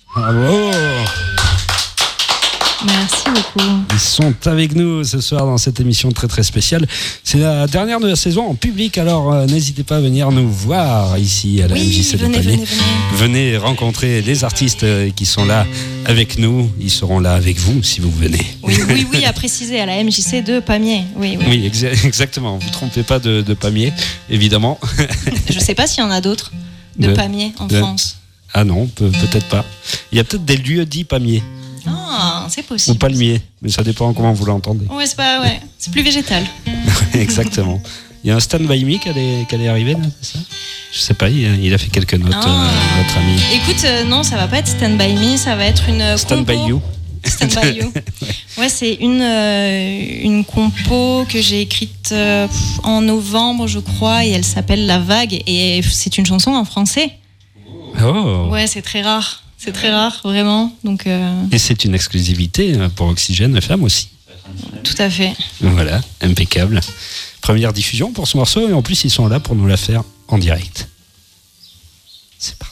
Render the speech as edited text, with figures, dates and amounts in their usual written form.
Bravo. Merci beaucoup. Ils sont avec nous ce soir dans cette émission très très spéciale. C'est la dernière de la saison en public, alors n'hésitez pas à venir nous voir ici à la MJC de Pamiers. Venez rencontrer les artistes qui sont là avec nous. Ils seront là avec vous si vous venez. Oui, à préciser, à la MJC de Pamiers. Oui, exactement. Vous ne trompez pas de Pamiers, évidemment. Je ne sais pas s'il y en a d'autres de Pamiers en France. Ah non, peut-être pas. Il y a peut-être des lieux dits Pamiers. Ah, c'est possible. Ou palmier, mais ça dépend comment vous l'entendez. Ouais, c'est plus végétal. Exactement. Il y a un Stand By Me qui allait arriver, là, c'est ça? Je sais pas, il a fait quelques notes, notre ami. Écoute, non, ça va pas être Stand By Me, ça va être une Stand compo. By You. Stand By You. Ouais, c'est une compo que j'ai écrite en novembre, je crois, et elle s'appelle La Vague, et c'est une chanson en français. Oh. Ouais, c'est très rare. C'est très rare, vraiment. Donc, Et c'est une exclusivité pour Oxygène FM aussi. Tout à fait. Voilà, impeccable. Première diffusion pour ce morceau, et en plus ils sont là pour nous la faire en direct. C'est parti.